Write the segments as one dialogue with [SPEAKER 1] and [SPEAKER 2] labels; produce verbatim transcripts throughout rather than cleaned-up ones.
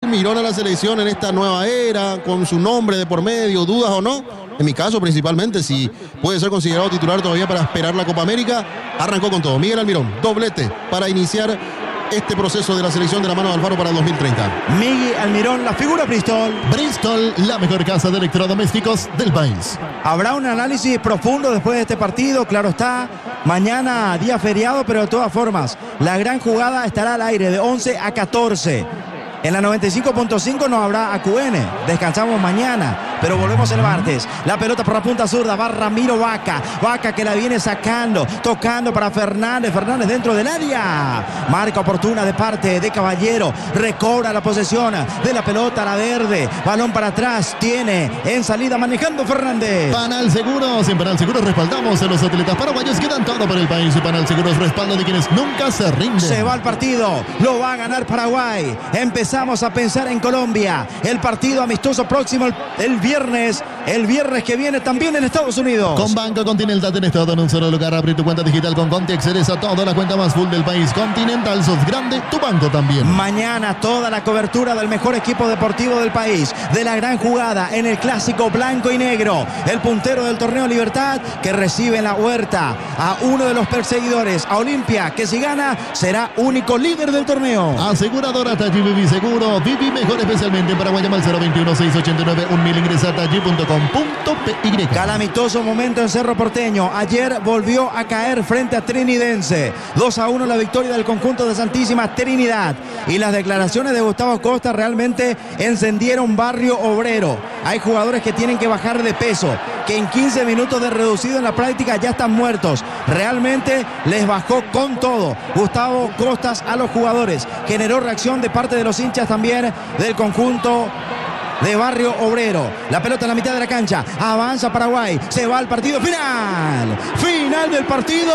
[SPEAKER 1] Mirón a la selección en esta nueva era, con su nombre de por medio, dudas o no. En mi caso, principalmente, si puede ser considerado titular todavía para esperar la Copa América. Arrancó con todo. Miguel Almirón, doblete para iniciar este proceso de la selección de la mano de Alfaro para el dos mil treinta.
[SPEAKER 2] Miguel Almirón, la figura Bristol.
[SPEAKER 3] Bristol, la mejor casa de electrodomésticos del país.
[SPEAKER 2] Habrá un análisis profundo después de este partido, claro está. Mañana día feriado, pero de todas formas, la gran jugada estará al aire de once a catorce. En la noventa y cinco punto cinco no habrá A Q N. Descansamos mañana, pero volvemos el martes. La pelota por la punta zurda. Va Ramiro Vaca. Vaca que la viene sacando. Tocando para Fernández. Fernández dentro del área. Marca oportuna de parte de Caballero. Recobra la posesión de la pelota. La verde. Balón para atrás. Tiene en salida manejando Fernández.
[SPEAKER 3] Panal Seguros. En Panal Seguros respaldamos a los atletas paraguayos que dan todo para el país. Y Panal Seguros respaldo de quienes nunca se rinden.
[SPEAKER 2] Se va el partido. Lo va a ganar Paraguay. Empezamos Empezamos a pensar en Colombia. El partido amistoso próximo el, el viernes. El viernes que viene también en Estados Unidos.
[SPEAKER 3] Con Banco Continental tenés todo en un solo lugar. Abrir tu cuenta digital con Conti. Accedes a toda la cuenta más full del país. Continental, sos grande, tu banco también.
[SPEAKER 2] Mañana toda la cobertura del mejor equipo deportivo del país. De la gran jugada en el clásico blanco y negro. El puntero del torneo Libertad que recibe en la Huerta a uno de los perseguidores, a Olimpia, que si gana será único líder del torneo.
[SPEAKER 3] Aseguradora Taji Vivi Seguro. Vivi mejor especialmente para Guayama al cero veintiuno, seiscientos ochenta y nueve, un mil. Ingresa a taji punto com punto pe.
[SPEAKER 2] Calamitoso momento en Cerro Porteño. Ayer volvió a caer frente a Trinidense. dos a uno la victoria del conjunto de Santísima Trinidad. Y las declaraciones de Gustavo Costa realmente encendieron Barrio Obrero. Hay jugadores que tienen que bajar de peso, que en quince minutos de reducido en la práctica ya están muertos. Realmente les bajó con todo Gustavo Costas a los jugadores. Generó reacción de parte de los hinchas también del conjunto de Barrio Obrero. La pelota en la mitad de la cancha. Avanza Paraguay. Se va al partido final. Final del partido.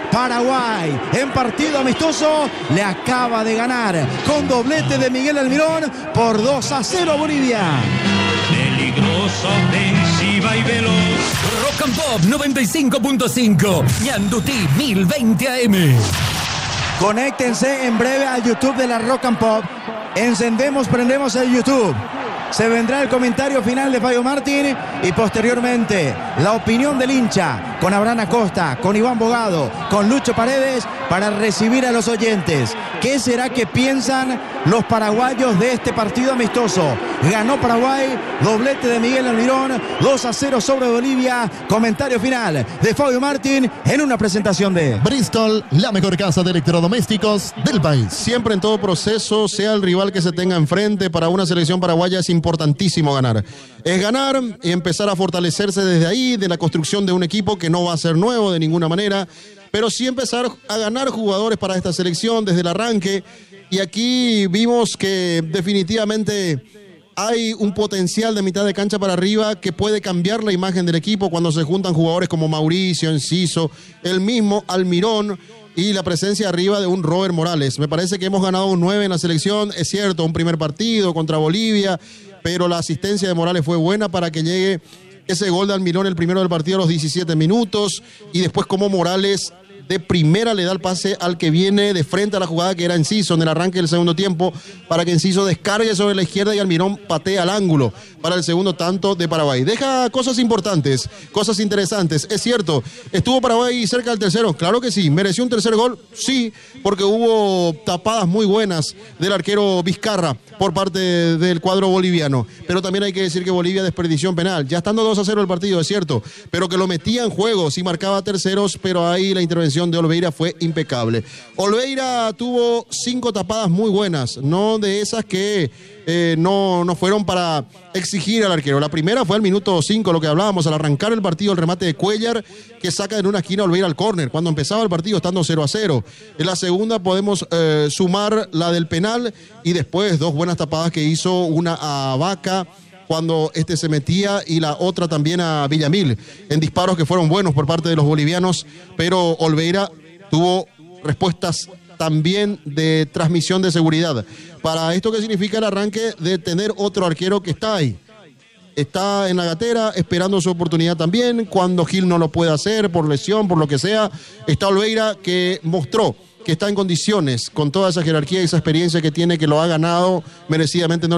[SPEAKER 2] Paraguay en partido amistoso le acaba de ganar con doblete de Miguel Almirón por dos a cero a Bolivia.
[SPEAKER 4] Peligrosa, ofensiva y veloz.
[SPEAKER 5] Rock and Pop noventa y cinco punto cinco. Ñandutí mil veinte A M.
[SPEAKER 2] Conéctense en breve al YouTube de la Rock and Pop. Encendemos, prendemos el YouTube. Se vendrá el comentario final de Fabio Martín y posteriormente la opinión del hincha con Abraham Acosta, con Iván Bogado, con Lucho Paredes para recibir a los oyentes. ¿Qué será que piensan los paraguayos de este partido amistoso? Ganó Paraguay, doblete de Miguel Almirón, dos a cero sobre Bolivia. Comentario final de Fabio Martín en una presentación de
[SPEAKER 3] Bristol, la mejor casa de electrodomésticos del país.
[SPEAKER 1] Siempre en todo proceso, sea el rival que se tenga enfrente, para una selección paraguaya es importantísimo ganar. Es ganar y empezar a fortalecerse desde ahí, de la construcción de un equipo que no va a ser nuevo de ninguna manera, pero sí empezar a ganar jugadores para esta selección desde el arranque. Y aquí vimos que definitivamente hay un potencial de mitad de cancha para arriba que puede cambiar la imagen del equipo cuando se juntan jugadores como Mauricio, Enciso, el mismo Almirón y la presencia arriba de un Robert Morales. Me parece que hemos ganado un nueve en la selección. Es cierto, un primer partido contra Bolivia, pero la asistencia de Morales fue buena para que llegue ese gol de Almirón, el primero del partido, a los diecisiete minutos, y después como Morales de primera le da el pase al que viene de frente a la jugada, que era Enciso, en el arranque del segundo tiempo, para que Enciso descargue sobre la izquierda y Almirón patee al ángulo para el segundo tanto de Paraguay. Deja cosas importantes, cosas interesantes. Es cierto, ¿estuvo Paraguay cerca del tercero? Claro que sí. ¿Mereció un tercer gol? Sí, porque hubo tapadas muy buenas del arquero Vizcarra por parte del cuadro boliviano. Pero también hay que decir que Bolivia desperdició un penal. Ya estando dos a cero el partido, es cierto, pero que lo metía en juego, sí marcaba terceros, pero ahí la intervención de Olveira fue impecable. Olveira tuvo cinco tapadas muy buenas, no de esas que eh, no, no fueron para exigir al arquero. La primera fue al minuto cinco, lo que hablábamos, al arrancar el partido, el remate de Cuellar, que saca en una esquina a Olveira al córner, cuando empezaba el partido estando cero a cero. En la segunda podemos eh, sumar la del penal y después dos buenas tapadas que hizo, una a Vaca cuando este se metía y la otra también a Villamil, en disparos que fueron buenos por parte de los bolivianos, pero Olveira tuvo respuestas también de transmisión de seguridad. Para esto, ¿qué significa el arranque de tener otro arquero que está ahí? Está en la gatera, esperando su oportunidad también, cuando Gil no lo puede hacer, por lesión, por lo que sea. Está Olveira, que mostró que está en condiciones, con toda esa jerarquía y esa experiencia que tiene, que lo ha ganado merecidamente. No